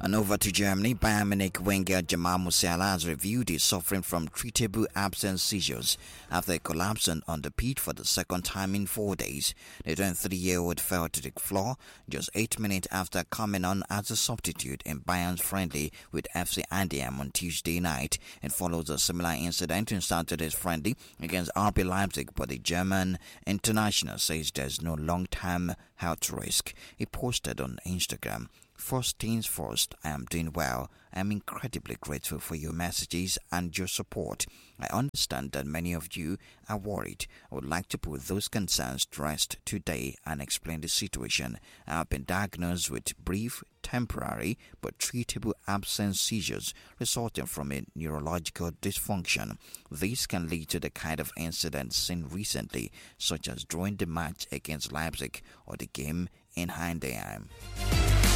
And over to Germany, Bayern Munich winger Jamal Musiala has reviewed his suffering from treatable absence seizures after a collapse on the pitch for the second time in 4 days. The 23-year-old fell to the floor just 8 minutes after coming on as a substitute in Bayern's friendly with FC Eindhoven on Tuesday night. It follows a similar incident in Saturday's friendly against RB Leipzig, but the German international says there's no long-term health risk. He posted on Instagram, "First things first, I am doing well. I am incredibly grateful for your messages and your support. I understand that many of you are worried. I would like to put those concerns to rest today and explain the situation. I have been diagnosed with brief, temporary but treatable absence seizures resulting from a neurological dysfunction. These can lead to the kind of incidents seen recently, such as during the match against Leipzig or the game in Eindhoven."